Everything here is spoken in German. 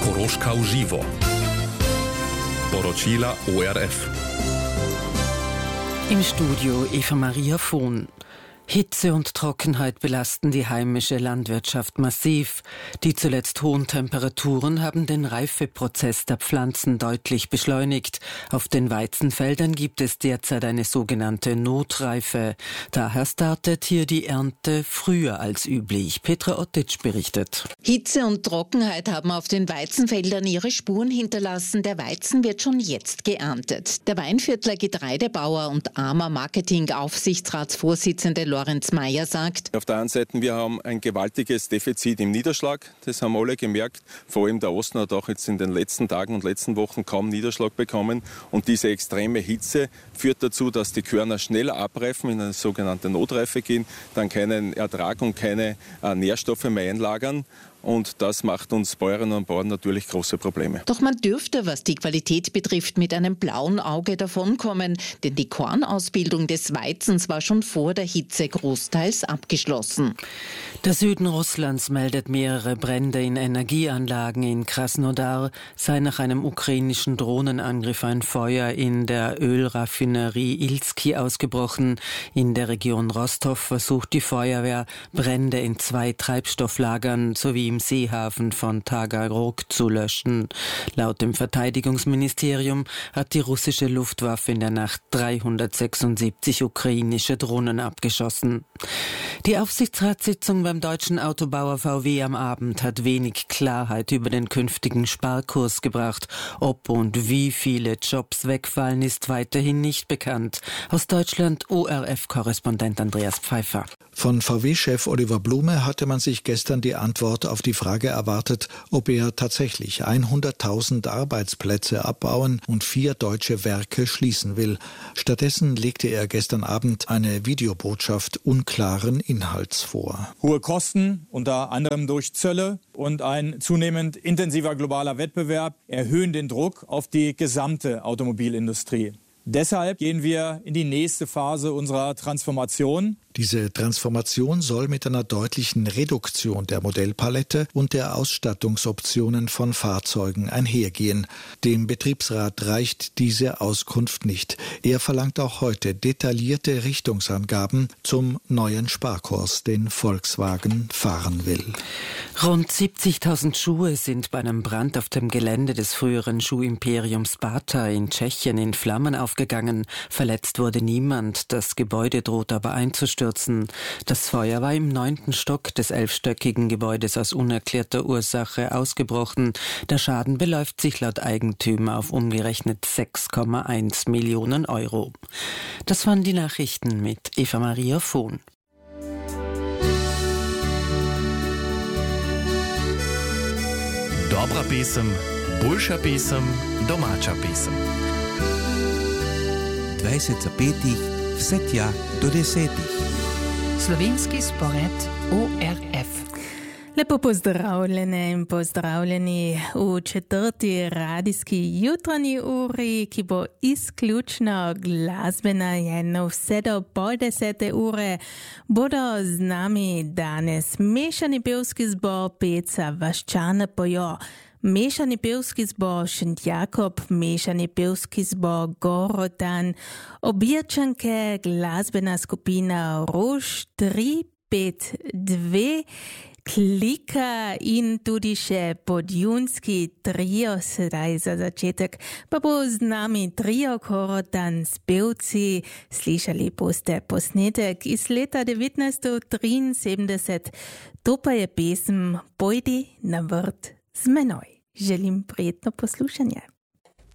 Koroška v živo. Poročila ORF. Im Studio Eva Maria Vohn. Hitze und Trockenheit belasten die heimische Landwirtschaft massiv. Die zuletzt hohen Temperaturen haben den Reifeprozess der Pflanzen deutlich beschleunigt. Auf den Weizenfeldern gibt es derzeit eine sogenannte Notreife. Daher startet hier die Ernte früher als üblich. Petra Ottic berichtet. Hitze und Trockenheit haben auf den Weizenfeldern ihre Spuren hinterlassen. Der Weizen wird schon jetzt geerntet. Der Weinviertler Getreidebauer und AMA Marketing-Aufsichtsratsvorsitzende Lorenz Meyer sagt: Auf der einen Seite, wir haben ein gewaltiges Defizit im Niederschlag. Das haben alle gemerkt. Vor allem der Osten hat auch jetzt in den letzten Tagen und letzten Wochen kaum Niederschlag bekommen. Und diese extreme Hitze führt dazu, dass die Körner schneller abreifen, in eine sogenannte Notreife gehen, dann keinen Ertrag und keine Nährstoffe mehr einlagern. Und das macht uns Bäuerinnen und Bauern natürlich große Probleme. Doch man dürfte, was die Qualität betrifft, mit einem blauen Auge davonkommen. Denn die Kornausbildung des Weizens war schon vor der Hitze großteils abgeschlossen. Der Süden Russlands meldet mehrere Brände in Energieanlagen. In Krasnodar sei nach einem ukrainischen Drohnenangriff ein Feuer in der Ölraffinerie Ilzki ausgebrochen. In der Region Rostov versucht die Feuerwehr, Brände in 2 Treibstofflagern sowie im Seehafen von Tagarog zu löschen. Laut dem Verteidigungsministerium hat die russische Luftwaffe in der Nacht 376 ukrainische Drohnen abgeschossen. Die Aufsichtsratssitzung beim deutschen Autobauer VW am Abend hat wenig Klarheit über den künftigen Sparkurs gebracht. Ob und wie viele Jobs wegfallen, ist weiterhin nicht bekannt. Aus Deutschland ORF-Korrespondent Andreas Pfeiffer. Von VW-Chef Oliver Blume hatte man sich gestern die Antwort auf die Frage erwartet, ob er tatsächlich 100.000 Arbeitsplätze abbauen und 4 deutsche Werke schließen will. Stattdessen legte er gestern Abend eine Videobotschaft unklaren Inhalts vor. Hohe Kosten, unter anderem durch Zölle, und ein zunehmend intensiver globaler Wettbewerb erhöhen den Druck auf die gesamte Automobilindustrie. Deshalb gehen wir in die nächste Phase unserer Transformation. Diese Transformation soll mit einer deutlichen Reduktion der Modellpalette und der Ausstattungsoptionen von Fahrzeugen einhergehen. Dem Betriebsrat reicht diese Auskunft nicht. Er verlangt auch heute detaillierte Richtungsangaben zum neuen Sparkurs, den Volkswagen fahren will. Rund 70.000 Schuhe sind bei einem Brand auf dem Gelände des früheren Schuhimperiums Bata in Tschechien in Flammen aufgegangen. Verletzt wurde niemand. Das Gebäude droht aber einzustürzen. Das Feuer war im 9. Stock des 11-stöckigen Gebäudes aus unerklärter Ursache ausgebrochen. Der Schaden beläuft sich laut Eigentümer auf umgerechnet 6,1 Millionen Euro. Das waren die Nachrichten mit Eva Maria Vohn. Dobra pesem, boljša pesem, domača pesem. 25 vse tja do 10. Slovenski spored ORF. Lepo pozdravljene in pozdravljeni v 4. radijski jutranji uri, ki bo izključno glasbena, eno vse do pol 10. ure. Bodo z nami danes mešani pevski zbor Peca Vaščane pojo, mešani pevski zbor Šent Jakob, mešani pevski zbor Gorotan, Obirčanke, glasbena skupina Rož 352, Klika in tudi še podjunski trio, sedaj za začetek pa bo z nami trio Gorotan s pevci. Slišali boste posnetek iz leta 1973. To pa je pesem Pojdi na vrt z menoj. Želim prijetno poslušanje.